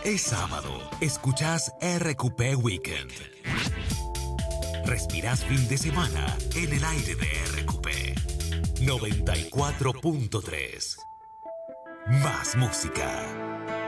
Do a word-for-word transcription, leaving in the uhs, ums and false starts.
Es sábado. Escuchás R Q P Weekend. Respirás fin de semana en el aire de R Q P. noventa y cuatro punto tres. Más música.